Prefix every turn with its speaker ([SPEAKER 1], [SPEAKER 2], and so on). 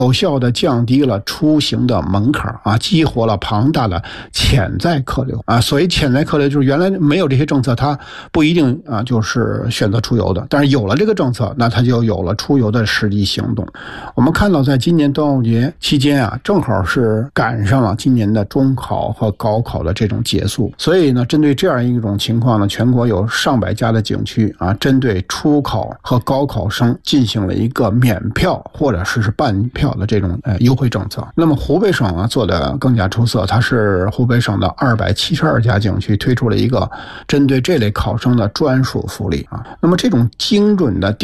[SPEAKER 1] 有效的降低了出行的门槛啊，激活了庞大的潜在客流啊。所以潜在客流就是原来没有这些政策，他不一定啊就是选择出游的，但是有了这个政策，那他就有了出游的实际行动。我们看到在今年端午节期间啊，正好是赶上了今年的中考和高考的这种结束，所以呢，针对这样一种情况呢，全国有上百家的景区啊，针对初考和高考生进行了一个免票或者是半票的这种优惠政策。那么湖北省啊做的更加出色，它是湖北省的272家景区推出了一个针对这类考生的专属福利啊。那么这种精准的